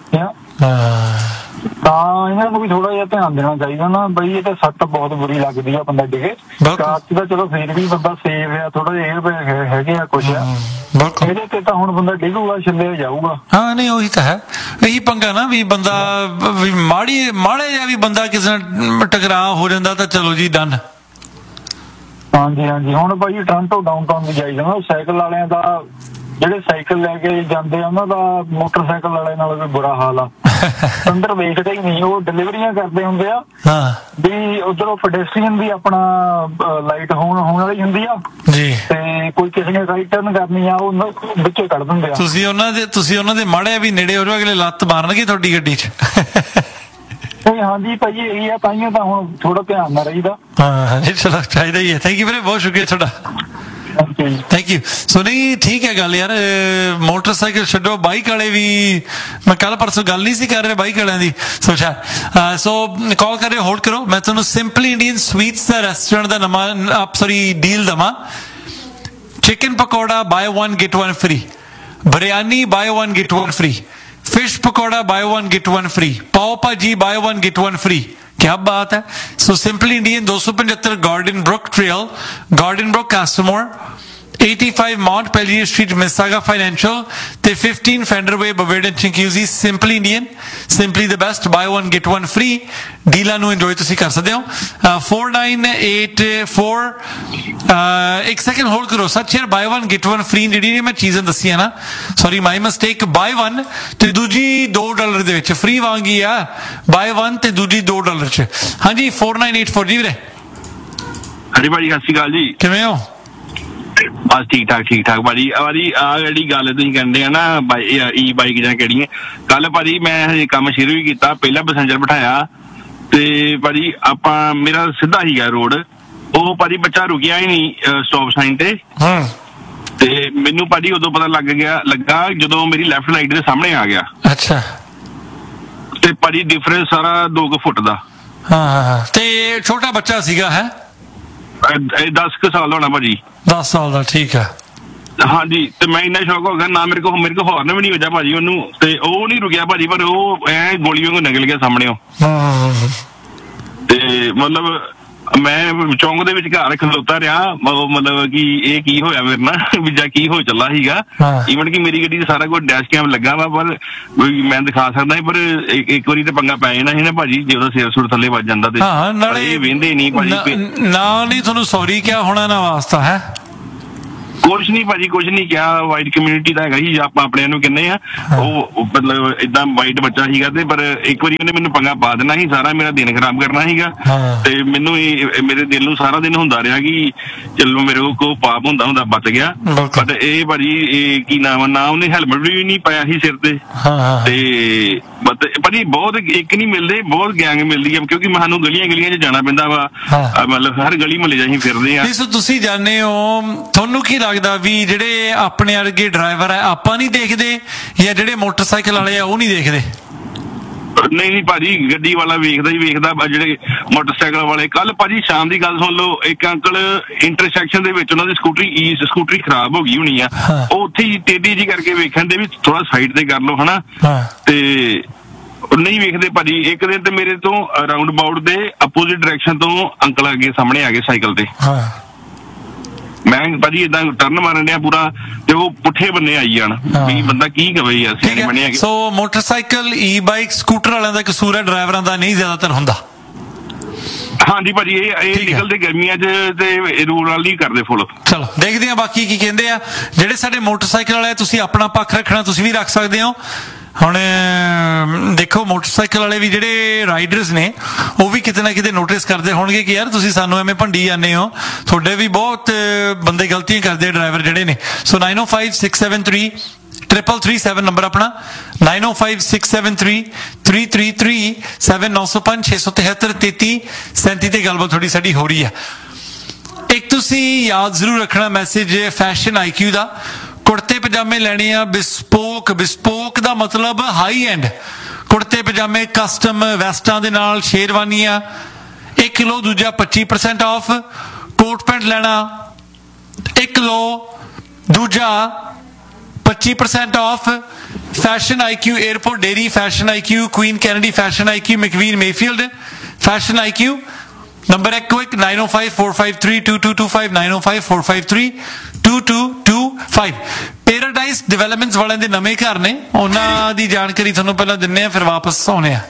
ਤਾਂ ਇਹਨਾਂ ਨੂੰ ਵੀ ਥੋੜਾ ਜਿਹਾ ਧਿਆਨ ਦੇਣਾ ਚਾਹੀਦਾ ਨਾ ਬਈ, ਇਹ ਤਾਂ ਸੱਟ ਬਹੁਤ ਬੁਰੀ ਲੱਗਦੀ ਆ ਬੰਦਾ ਡਿੱਗੇ। ਕਾਰ ਚ ਤਾਂ ਚਲੋ ਫੇਰ ਵੀ ਬੰਦਾ ਸੇਫ ਆ, ਥੋੜਾ ਜਿਹਾ ਏਅਰ ਹੈਗੇ ਆ ਕੁਛ ਆ, ਇਹਦੇ ਤੇ ਤਾਂ ਹੁਣ ਬੰਦਾ ਡਿੱਗੂਗਾ ਛਿੱਲਿਆ ਜਾਊਗਾ। ਹਾਂ ਨਹੀਂ ਉਹੀ ਤਾਂ ਹੈ, ਇਹੀ ਪੰਗਾ ਨਾ ਵੀ ਬੰਦਾ ਵੀ ਮਾੜੀ ਮਾੜੇ ਜਿਹਾ ਵੀ ਬੰਦਾ ਕਿਸੇ ਨਾਲ ਟਕਰਾਅ ਹੋ ਜਾਂਦਾ ਤਾਂ ਚਲੋ ਜੀ ਡਨ। ਹਾਂਜੀ ਹਾਂਜੀ, ਹੁਣ ਭਾਈ ਟੋਰਾਂਟੋ ਡਾਊਨਟਾਊਨ ਵੀ ਜਾਈਦਾ ਨਾ, ਸਾਈਕਲ ਵਾਲਿਆਂ ਦਾ ਜਿਹੜੇ ਸਾਈਕਲ ਲੈ ਕੇ ਜਾਂਦੇ ਆ ਉਹਨਾਂ ਦਾ ਮੋਟਰਸਾਈਕਲ ਵਾਲੇ ਨਾਲ ਵੀ ਬੁਰਾ ਹਾਲ ਆ। ਅੰਦਰ ਵੇਖਦੇ ਹੀ ਨਹੀਂ, ਉਹ ਡਿਲੀਵਰੀਆਂ ਕਰਦੇ ਹੁੰਦੇ ਆ ਵੀ ਉਧਰੋਂ ਪੈਡੈਸਟਰੀਅਨ ਵੀ ਆਪਣਾ ਲਾਈਟ ਹੋਣ ਹੋਣ ਵਾਲੀ ਹੁੰਦੀ ਆ ਜੀ, ਤੇ ਕੋਈ ਕਿਸੇ ਨੇ ਰਾਈਟ ਟਰਨ ਕਰਨੀ ਆ ਉਹ ਵਿੱਚੇ ਕੱਢ ਦਿੰਦੇ ਆ। ਤੁਸੀਂ ਉਹਨਾਂ ਦੇ ਤੁਸੀਂ ਉਹਨਾਂ ਦੇ ਮਾੜੇ ਵੀ ਨੇੜੇ ਹੋ ਜਾਓ, ਅਗਲੇ ਲੱਤ ਮਾਰਨਗੇ ਤੁਹਾਡੀ ਗੱਡੀ 'ਚ। ਹਾਂਜੀ ਭਾਈ ਇਹੀ ਆ, ਤਾਈਆਂ ਤਾਂ ਹੁਣ ਥੋੜਾ ਧਿਆਨ ਨਾਲ ਰਹੀਦਾ। ਹਾਂ ਚਲੋ ਚਾਹੀਦਾ ਹੀ ਹੈ। ਥੈਂਕ ਯੂ ਵੀਰੇ, ਬਹੁਤ ਸ਼ੁਕਰੀਆ ਤੁਹਾਡਾ। Thank you. ਸੋ ਨਹੀਂ ਠੀਕ ਹੈ ਗੱਲ ਯਾਰ, ਮੋਟਰਸਾਈਕਲ ਛੱਡੋ, ਬਾਈਕ ਵਾਲੇ ਵੀ ਮੈਂ ਕੱਲ ਪਰਸੋਂ ਗੱਲ ਨਹੀਂ ਸੀ ਕਰ ਰਿਹਾ ਬਾਈਕ ਵਾਲਿਆਂ ਦੀ, ਸੋਚਾ ਸੋ ਕਾਲ ਕਰ ਰਹੇ, ਹੋਲਡ ਕਰੋ। ਮੈਂ ਤੁਹਾਨੂੰ ਸਿੰਪਲੀ ਇੰਡੀਅਨ ਸਵੀਟਸ ਦਾ ਰੈਸਟੋਰੈਂਟ ਦਾ ਨਵਾਂ ਆਪ ਸੌਰੀ ਡੀਲ ਦਵਾਂ। Chicken pakora ਬਾय one get one free, biryani ਬਾय one get one free, fish pakora by one get one free, पाव भाजी by one get one free. क्या बात है। सो सिंपली इंडियन दो सौ पचहत्तर garden book trail, garden book कास्टमोर, eighty-five Mount Pellier Street, Mississauga Financial, ਤੇ fifteen Fender Way, Bavarian Chinguzi। Simply Indian, simply the best, buy one get one free। ਡੀਲਾਂ ਨੂੰ enjoy ਤੁਸੀਂ ਕਰ ਸਕਦੇ ਹੋ। four nine eight four ਇੱਕ second hold ਕਰੋ। ਸੱਚ ਯਾਰ, ਬਾਈ वन get one free ਜਿਹੜੀ ਮੈਂ ਚੀਜ਼ਾਂ ਦੱਸੀਆਂ ਨਾ, sorry my mistake, by one ਤੇ ਦੂਜੀ ਦੋ ਡਾਲਰ ਦੇ ਵਿੱਚ ਫ੍ਰੀ ਵਾਂਗੀ ਆ, ਬਾਈ वन ਤੇ ਦੂਜੀ ਦੋ ਡਾਲਰ 'ਚ। ਹਾਂਜੀ four nine eight four ਜੀ ਵੀਰੇ। ਹਾਂਜੀ ਭਾਜੀ ਸਤਿ ਸ਼੍ਰੀ ਅਕਾਲ ਜੀ, ਕਿਵੇਂ ਹੋ? ਬਸ ਠੀਕ ਠਾਕ ਠੀਕ ਠਾਕ ਭਾਜੀ। ਭਾਜੀ ਆਹ ਜਿਹੜੀ ਗੱਲ ਤੁਸੀਂ ਕਹਿੰਦੇ ਆ ਨਾ ਈ ਬਾਈਕ ਜਾਂ ਕਿਹੜੀਆਂ, ਕੱਲ ਭਾਜੀ ਮੈਂ ਹਜੇ ਕੰਮ ਸ਼ੁਰੂ ਹੀ ਕੀਤਾ, ਪਹਿਲਾਂ ਪੈਸੇਂਜਰ ਬਿਠਾਇਆ ਤੇ ਭਾਜੀ ਆਪਾਂ ਮੇਰਾ ਸਿੱਧਾ ਹੀਗਾ ਰੋਡ, ਉਹ ਭਾਜੀ ਬੱਚਾ ਰੁਕਿਆ ਹੀ ਨਹੀਂ ਸਟਾਪ ਸਾਈਨ ਤੇ, ਤੇ ਮੈਨੂੰ ਭਾਜੀ ਉਦੋਂ ਪਤਾ ਲੱਗ ਗਿਆ ਲੱਗਾ ਜਦੋਂ ਮੇਰੀ ਲੈਫਟ ਲਾਈਟ ਦੇ ਸਾਹਮਣੇ ਆ ਗਿਆ। ਅੱਛਾ। ਤੇ ਭਾਜੀ ਡਿਫਰੈਂਸ ਸਾਰਾ ਦੋ ਕੁ ਫੁੱਟ ਦਾ। ਹਾਂ ਤੇ ਛੋਟਾ ਬੱਚਾ ਸੀਗਾ ਹੈ, ਦਸ ਕੁ ਸਾਲ ਹੋਣਾ ਭਾਜੀ। ਦਸ ਸਾਲ ਦਾ, ਠੀਕ ਹੈ। ਹਾਂਜੀ, ਤੇ ਮੈਂ ਇੰਨਾ ਸ਼ੌਕ ਹੋ ਗਿਆ ਨਾ, ਮੇਰੇ ਕੋਲ ਮੇਰੇ ਕੋਲ ਹੌਰਨ ਵੀ ਨਹੀਂ ਵੱਜਾ ਭਾਜੀ ਉਹਨੂੰ, ਤੇ ਉਹ ਨਹੀਂ ਰੁਕਿਆ ਭਾਜੀ, ਪਰ ਉਹ ਐ ਗੋਲੀ ਵਾਂਗੂ ਨਿਕਲ ਗਿਆ ਸਾਹਮਣੇੋਂ। ਤੇ ਮਤਲਬ ਮੈਂ ਚੌਂਕ ਦੇ ਵਿੱਚ ਘਰ ਖਲੋਤਾ ਰਿਹਾ, ਮਤਲਬ ਕਿ ਇਹ ਕੀ ਹੋਇਆ ਮੇਰੇ ਨਾਲ ਵੀ ਜਾਂ ਕੀ ਹੋ ਚੱਲਾ ਸੀਗਾ। ਈਵਨ ਕਿ ਮੇਰੀ ਗੱਡੀ 'ਚ ਸਾਰਾ ਕੁਝ ਡੈਸ਼ ਕੈਮ ਲੱਗਾ ਵਾ, ਪਰ ਮੈਂ ਦਿਖਾ ਸਕਦਾ, ਪਰ ਇੱਕ ਵਾਰੀ ਤੇ ਪੰਗਾ ਪੈ ਜਾਣਾ ਸੀ ਨਾ ਭਾਜੀ, ਜੇ ਉਹਦਾ ਸਿਰ ਸੁਰ ਥੱਲੇ ਵੱਜ ਜਾਂਦਾ ਤੇ ਇਹ ਵਹਿੰਦੇ ਨਹੀਂ ਭਾਜੀ। ਨਾਲ ਨਹੀਂ ਤੁਹਾਨੂੰ ਸੌਰੀ ਕਿਹਾ ਹੋਣਾ ਨਾ ਵਾਸਤਾ ਹੈ? ਕੁਛ ਨਹੀਂ ਭਾਜੀ, ਕੁਛ ਨਹੀਂ ਕਿਹਾ। ਵਾਈਟ ਕਮਿਊਨਿਟੀ ਦਾ ਹੈਗਾ ਸੀ, ਆਪਾਂ ਆਪਣੇ ਨੂੰ ਕਹਿੰਦੇ ਆ, ਉਹ ਮਤਲਬ ਏਦਾਂ ਵਾਈਟ ਬੱਚਾ ਸੀਗਾ, ਤੇ ਪਰ ਇੱਕ ਵਾਰੀ ਉਹਨੇ ਮੈਨੂੰ ਪੰਗਾ ਪਾ ਦੇਣਾ ਸੀ, ਸਾਰਾ ਮੇਰਾ ਦਿਨ ਖਰਾਬ ਕਰਨਾ ਸੀਗਾ। ਤੇ ਮੈਨੂੰ ਇਹ ਮੇਰੇ ਦਿਲ ਨੂੰ ਸਾਰਾ ਦਿਨ ਹੁੰਦਾ ਰਿਹਾ ਕਿ ਚਲੋ ਮੇਰੇ ਕੋਲ ਕੋ ਪਾਪ ਹੁੰਦਾ ਹੁੰਦਾ ਬਚ ਗਿਆ, ਬਟ ਇਹ ਭਾਜੀ ਇਹ ਕੀ ਨਾਮ ਨਾ, ਉਹਨੇ ਹੈਲਮਟ ਵੀ ਨਹੀਂ ਪਾਇਆ ਸੀ ਸਿਰ ਤੇ, ਤੇ ਭਾਜੀ ਬਹੁਤ ਇੱਕ ਨਹੀਂ ਮਿਲਦੇ, ਬਹੁਤ ਗੈਂਗ ਮਿਲਦੀ ਹੈ, ਕਿਉਂਕਿ ਸਾਨੂੰ ਗਲੀਆਂ ਗਲੀਆਂ 'ਚ ਜਾਣਾ ਪੈਂਦਾ ਵਾ, ਮਤਲਬ ਹਰ ਗਲੀ ਮੁਹੱਲੇ 'ਚ ਅਸੀਂ ਫਿਰਦੇ ਆ। ਤੁਸੀਂ ਜਾਣਦੇ ਹੋ, ਤੁਹਾਨੂੰ ਕੀ ਲੱਗਦਾ ਵੀ ਜਿਹੜੇ ਆਪਣੇ ਵਰਗੇ ਡਰਾਈਵਰ ਆ ਆਪਾਂ ਨਹੀਂ ਦੇਖਦੇ, ਜਾਂ ਜਿਹੜੇ ਮੋਟਰਸਾਈਕਲ ਵਾਲੇ ਆ ਉਹ ਨਹੀਂ ਦੇਖਦੇ? ਨਹੀਂ ਨਹੀਂ ਭਾਜੀ, ਗੱਡੀ ਵਾਲਾ ਵੇਖਦਾ ਹੀ ਵੇਖਦਾ, ਜਿਹੜੇ ਮੋਟਰਸਾਈਕਲ ਵਾਲੇ। ਕੱਲ ਭਾਜੀ ਸ਼ਾਮ ਦੀ ਗੱਲ ਸੁਣ ਲਓ, ਇੱਕ ਅੰਕਲ ਇੰਟਰਸੈਕਸ਼ਨ ਦੇ ਵਿੱਚ ਉਹਨਾਂ ਦੀ ਸਕੂਟਰੀ ਸਕੂਟਰੀ ਖਰਾਬ ਹੋ ਗਈ ਹੋਣੀ ਆ, ਉਹ ਉੱਥੇ ਹੀ ਟੇਢੀ ਜੀ ਕਰਕੇ ਵੇਖਣ ਦੇ ਵੀ ਥੋੜਾ ਸਾਈਡ ਤੇ ਕਰ ਲਓ ਹਨਾ, ਤੇ ਨਹੀਂ ਵੇਖਦੇ ਭਾਜੀ। ਇੱਕ ਦਿਨ ਤੇ ਮੇਰੇ ਤੋਂ ਰਾਉਂਡ ਅਬਾਊਟ ਦੇ ਅਪੋਜ਼ਿਟ ਡਾਇਰੈਕਸ਼ਨ ਤੋਂ ਅੰਕਲ ਅੱਗੇ ਸਾਹਮਣੇ ਆ ਗਏ ਸਾਈਕਲ ਤੇ, ਮੈਂ ਭਾਜੀ ਏਦਾਂ ਟਰਨ ਮਾਰਨ ਡਿਆ ਪੂਰਾ, ਤੇ ਉਹ ਪੁੱਠੇ ਬੰਨੇ ਆਈ ਜਾਣ, ਵੀ ਬੰਦਾ ਕੀ ਕਵੇ ਯਾਰ, ਸਿਆਣੇ ਬਣੇ ਹੈਗੇ। ਸੋ ਮੋਟਰਸਾਈਕਲ, ਈ ਬਾਈਕ, ਸਕੂਟਰ ਵਾਲਿਆਂ ਦਾ ਕਸੂਰ ਹੈ, ਡਰਾਈਵਰਾਂ ਦਾ ਨਹੀਂ ਜ਼ਿਆਦਾਤਰ ਹੁੰਦਾ। ਹਾਂਜੀ ਭਾਜੀ ਇਹ ਇਹ ਨਿਕਲਦੇ ਗਰਮੀਆਂ 'ਚ ਤੇ ਰੂਰਲ ਹੀ ਕਰਦੇ ਫੁੱਲ। ਚਲੋ ਦੇਖਦੇ ਹਾਂ ਬਾਕੀ ਕੀ ਕਹਿੰਦੇ ਆ। ਜਿਹੜੇ ਸਾਡੇ ਮੋਟਰਸਾਈਕਲ ਵਾਲੇ ਤੁਸੀਂ ਆਪਣਾ ਪੱਖ ਰੱਖਣਾ ਤੁਸੀਂ ਵੀ ਰੱਖ ਸਕਦੇ ਹੋ। ਹੁਣ ਦੇਖੋ ਮੋਟਰਸਾਈਕਲ ਵਾਲੇ ਵੀ ਜਿਹੜੇ ਰਾਈਡਰਸ ਨੇ ਉਹ ਵੀ ਕਿਤੇ ਨਾ ਕਿਤੇ ਨੋਟਿਸ ਕਰਦੇ ਹੋਣਗੇ ਕਿ ਯਾਰ ਤੁਸੀਂ ਸਾਨੂੰ ਐਵੇਂ ਭੰਡੀ ਜਾਂਦੇ ਹੋ, ਤੁਹਾਡੇ ਵੀ ਬਹੁਤ ਬੰਦੇ ਗਲਤੀਆਂ ਕਰਦੇ ਡਰਾਈਵਰ ਜਿਹੜੇ ਨੇ। ਸੋ ਨਾਈਨ ਓ five six seven three triple three seven number अपना नाइन ओ five six seven three three three three seven नौ सौ पांच छे सौ तिहत्तर तेती सैंती ते गलबात थोड़ी साडी हो रही है। एक तुसी याद जरूर रखना मैसेज फैशन आई क्यू दा। कुर्ते पजामे लेने आ बिस्पोक। बिस्पोक दा मतलब हाई एंड कुर्ते पजामे कस्टम वैस्टां दे नाल शेरवानियां एक किलो दूजा पच्ची परसेंट ऑफ। कोट पैंट लेना एक किलो दूजा पच्ची percent of. Fashion I Q airport dairy, fashion I Q queen Kennedy, fashion I Q मैकवीन Mayfield, fashion I Q number एक quick nine O five four five three to to to five nine O five four five three to to to five. Paradise developments वाले दे नवे घर ने उन्हां दी जानकारी तुहानूं पहलां दिन्ने आ फिर वापस आउणे आ।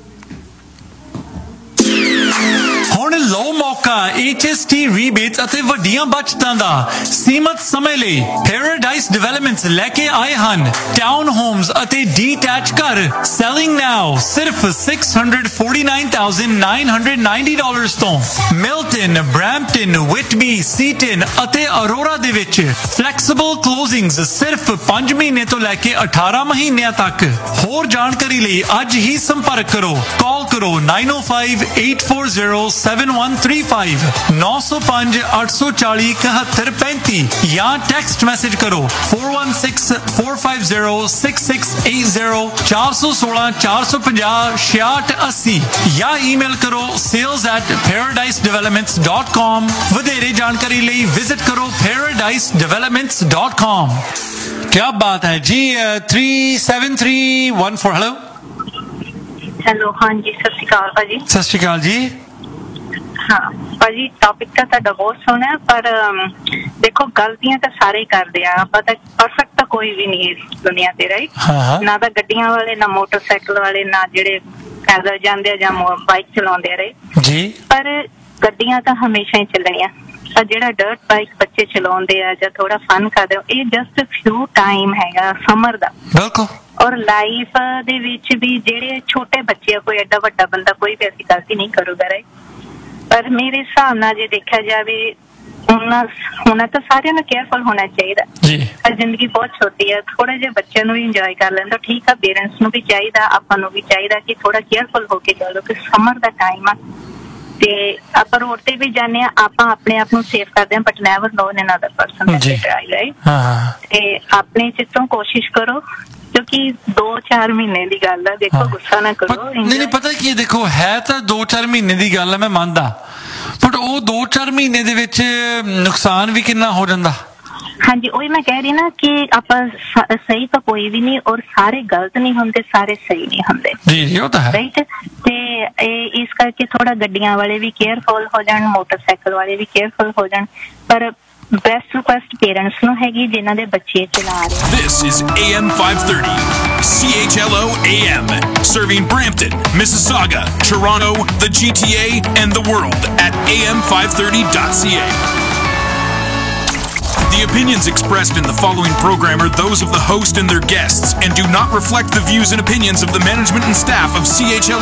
ਹੁਣ ਲਓ ਮੌਕਾ ਐਚ ਐਸ ਟੀ ਰੀਬੇਟਸ ਅਤੇ ਵੱਡੀਆਂ ਬਚਤਾਂ ਦਾ ਸੀਮਤ ਸਮੇਂ ਲਈ। ਪੈਰਾਡਾਈਜ਼ ਡਿਵੈਲਪਮੈਂਟਸ ਲੈ ਕੇ ਆਏ ਹਨ ਟਾਊਨ ਹੋਮਸ ਅਤੇ ਡੀਟੈਚ ਘਰ। ਸੈਲਿੰਗ ਨਾਓ ਸਿਰਫ six hundred forty-nine thousand nine hundred ninety dollars ਤੋਂ। ਮਿਲਟਨ, ਬਰੈਂਪਟਨ, ਵਿਟਬੀ, ਸੀਟਨ ਅਤੇ ਅਰੋਰਾ ਦੇ ਵਿੱਚ ਫਲੈਕਸੀਬਲ ਕਲੋਜ਼ਿੰਗਸ ਸਿਰਫ ਪੰਜ ਮਹੀਨੇ ਤੋਂ ਲੈ ਕੇ ਅਠਾਰਾਂ ਮਹੀਨਿਆਂ ਤੱਕ। ਹੋਰ ਜਾਣਕਾਰੀ ਲਈ ਅੱਜ ਹੀ ਸੰਪਰਕ ਕਰੋ। ਕਾਲ ਕਰੋ नाइन ओ five eight four zero seven one three five नौ सौ पांच आठ सौ चालीस इकहत्तर पैंतीस या टेक्स्ट मैसेज करो four one six four five zero six six eight zero चार सौ सोलह चार सौ पचास छियाठ अस्सी या ईमेल करो sales at paradise developments dot com। ਵਧੇਰੇ ਜਾਣਕਾਰੀ ਲਈ ਵਿਜ਼ਿਟ ਕਰੋ paradise developments dot com। क्या बात है जी। Three seven three one four hello hello ਹਾਂਜੀ ਸਤਿ ਸ਼੍ਰੀ ਅਕਾਲ ਭਾਜੀ। ਸਤਿ ਸ਼੍ਰੀ ਅਕਾਲ ਜੀ। ਹਾਂ ਭਾਜੀ ਟੌਪਿਕ ਤਾਂ ਤੁਹਾਡਾ ਬਹੁਤ ਸੋਹਣਾ ਹੈ ਪਰ ਦੇਖੋ ਗਲਤੀਆਂ ਤਾਂ ਸਾਰੇ ਕਰਦੇ ਆ, ਆਪਾਂ ਤਾਂ ਪਰਫੈਕਟ ਤਾਂ ਕੋਈ ਵੀ ਨਹੀਂ ਇਸ ਦੁਨੀਆ ਤੇ ਰਾਈਟ। ਨਾ ਤਾਂ ਗੱਡੀਆਂ ਵਾਲੇ ਨਾ ਮੋਟਰਸਾਈਕਲ ਵਾਲੇ ਨਾ ਜਿਹੜੇ ਪੈਦਲ ਜਾਂਦੇ ਆ ਜਾਂ ਬਾਈਕ ਚਲਾਉਂਦੇ ਆ ਰਾਈਟ ਜੀ। ਪਰ ਗੱਡੀਆਂ ਤਾਂ ਹਮੇਸ਼ਾ ਹੀ ਚੱਲਣੀਆਂ। ਪਰ ਜਿਹੜਾ ਡਰਟ ਬਾਈਕ ਬੱਚੇ ਚਲਾਉਂਦੇ ਆ ਜਾਂ ਥੋੜਾ ਫਨ ਕਰਦੇ ਆ ਇਹ ਜਸਟ ਫਿਊ ਟਾਈਮ ਹੈਗਾ ਸਮਰ ਦਾ। ਬਿਲਕੁਲ। ਔਰ ਲਾਈਫ ਦੇ ਵਿੱਚ ਵੀ ਜਿਹੜੇ ਛੋਟੇ ਬੱਚੇ ਆ ਕੋਈ ਐਡਾ ਵੱਡਾ ਬੰਦਾ ਕੋਈ ਵੀ ਐਸੀ ਗਲਤੀ ਨਹੀਂ ਕਰੂਗਾ ਰਾਈਟ। ਪਰ ਮੇਰੇ ਹਿਸਾਬ ਨਾਲ ਜੇ ਦੇਖਿਆ ਜਾਵੇ ਉਹਨਾਂ ਹੋਣਾ ਤਾਂ ਸਾਰਿਆਂ ਨੂੰ ਕੇਅਰਫੁਲ ਹੋਣਾ ਚਾਹੀਦਾ ਜੀ। ਜ਼ਿੰਦਗੀ ਬਹੁਤ ਛੋਟੀ ਹੈ, ਥੋੜਾ ਜਿਹਾ ਬੱਚਿਆਂ ਨੂੰ ਵੀ ਇੰਜੋਏ ਕਰ ਲੈਂਦਾ ਠੀਕ ਆ। ਪੇਰੈਂਟਸ ਨੂੰ ਵੀ ਚਾਹੀਦਾ, ਆਪਾਂ ਨੂੰ ਵੀ ਚਾਹੀਦਾ ਕਿ ਥੋੜਾ ਕੇਅਰਫੁਲ ਹੋ ਕੇ ਚੱਲੋ ਕਿ ਸਮਰ ਦਾ ਟਾਈਮ ਆ ਤੇ ਆਪਾਂ ਰੋਡ ਤੇ ਵੀ ਜਾਂਦੇ ਆ ਆਪਾਂ ਆਪਣੇ ਆਪ ਨੂੰ ਸੇਫ ਕਰਦੇ ਆ but never know another person right. ਤੇ ਆਪਣੇ ਚਿੱਤੋਂ ਕੋਸ਼ਿਸ਼ ਕਰੋ ਕਿਉਂਕਿ ਦੋ ਚਾਰ ਮਹੀਨੇ ਦੀ ਗੱਲ ਆ। ਦੇਖੋ ਗੁੱਸਾ ਨਾ ਕਰੋ। ਨਹੀਂ ਨਹੀਂ ਪਤਾ ਕੀ ਦੇਖੋ ਹੈ ਤਾਂ ਦੋ ਚਾਰ ਮਹੀਨੇ ਦੀ ਗੱਲ ਆ ਮੈਂ ਮੰਨਦਾ ਬਟ ਉਹ ਦੋ ਚਾਰ ਮਹੀਨੇ ਦੇ ਵਿੱਚ ਨੁਕਸਾਨ ਵੀ ਕਿੰਨਾ ਹੋ ਜਾਂਦਾ। ਹਾਂਜੀ ਉਹੀ ਮੈਂ ਕਹਿ ਰਹੀ ਨਾ ਕਿ ਆਪਾਂ ਸਹੀ ਤਾਂ ਕੋਈ ਵੀ ਨਹੀਂ ਔਰ ਸਾਰੇ ਗਲਤ ਨਹੀਂ ਹੁੰਦੇ ਸਾਰੇ ਸਹੀ ਨਹੀਂ ਹੁੰਦੇ ਜੀ ਜੀ ਉਹ ਤਾਂ ਹੈ ਰਾਈਟ। ਤੇ ਇਸ ਕਰਕੇ ਥੋੜਾ ਗੱਡੀਆਂ ਵਾਲੇ ਵੀ ਕੇਅਰਫੁਲ ਹੋ ਜਾਣ, ਮੋਟਰਸਾਈਕਲ ਵਾਲੇ ਵੀ ਕੇਅਰਫੁਲ ਹੋ ਜਾਣ। ਪਰ ਬੈਸਟ ਰਿਕੁਐਸਟ ਪੇਰੈਂਟਸ ਨੂੰ ਹੈਗੀ ਜਿਨ੍ਹਾਂ ਦੇ ਬੱਚੇ ਚਲਾ ਰਹੇ। This is A M five thirty C H L O A M serving Brampton, Mississauga, Toronto, the G T A and the world at A M five thirty dot C A. The opinions expressed in the following program are those of the host and their guests and do not reflect the views and opinions of the management and staff of C H L O.